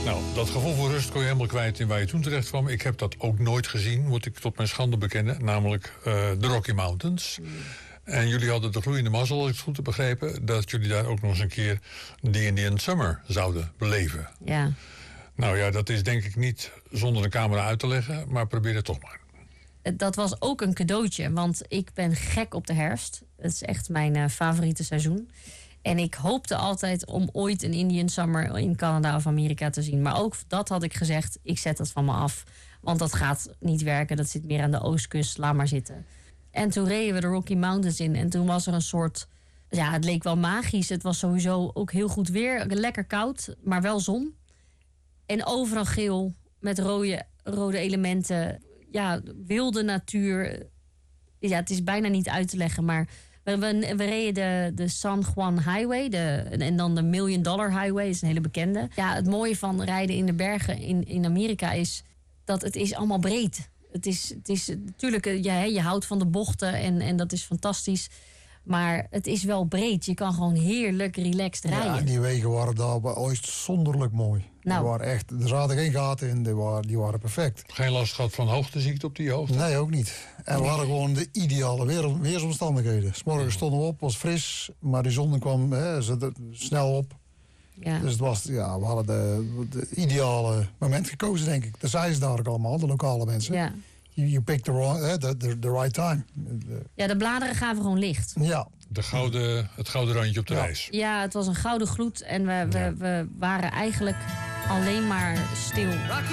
Nou, dat gevoel voor rust kon je helemaal kwijt in waar je toen terecht kwam. Ik heb dat ook nooit gezien, moet ik tot mijn schande bekennen. Namelijk de Rocky Mountains. En jullie hadden de gloeiende mazzel, als ik het goed heb begrepen, dat jullie daar ook nog eens een keer de Indian Summer zouden beleven. Ja. Nou ja, dat is denk ik niet zonder een camera uit te leggen, maar probeer het toch maar. Dat was ook een cadeautje, want ik ben gek op de herfst. Het is echt mijn favoriete seizoen. En ik hoopte altijd om ooit een Indian Summer in Canada of Amerika te zien. Maar ook dat had ik gezegd, ik zet dat van me af. Want dat gaat niet werken, dat zit meer aan de oostkust, laat maar zitten. En toen reden we de Rocky Mountains in. En toen was er een soort, ja, het leek wel magisch. Het was sowieso ook heel goed weer, lekker koud, maar wel zon. En overal geel, met rode elementen. Ja, wilde natuur. Ja, het is bijna niet uit te leggen, maar we reden de San Juan Highway en dan de $1 Million Highway, is een hele bekende. Ja, het mooie van rijden in de bergen in Amerika is dat het is allemaal breed. Het is natuurlijk, je houdt van de bochten en dat is fantastisch. Maar het is wel breed. Je kan gewoon heerlijk relaxed rijden. Ja, en die wegen waren daar bij uitzonderlijk mooi. Nou. Die waren echt, er zaten geen gaten in, die waren perfect. Geen last gehad van hoogteziekte op die hoogte? Nee, ook niet. En we hadden gewoon de ideale weersomstandigheden. 's Morgens stonden we op, was fris, maar de zon kwam snel op. Ja. Dus het was, we hadden de ideale moment gekozen, denk ik. Dat zeiden ze daar ook allemaal, de lokale mensen. Ja. You picked the right time. Ja, de bladeren gaven gewoon licht. Ja. Het gouden randje op de reis. Ja, het was een gouden gloed en we waren eigenlijk alleen maar stil.